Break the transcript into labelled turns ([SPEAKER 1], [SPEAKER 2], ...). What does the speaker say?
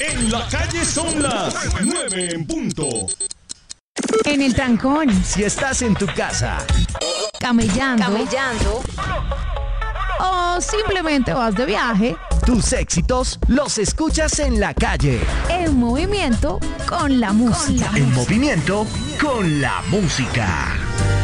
[SPEAKER 1] En la calle son las 9 en punto.
[SPEAKER 2] En el trancón,
[SPEAKER 3] Si estás en tu casa,
[SPEAKER 2] camellando o simplemente vas de viaje,
[SPEAKER 3] tus éxitos los escuchas en la calle.
[SPEAKER 2] en movimiento con la música.
[SPEAKER 3] En movimiento con la música.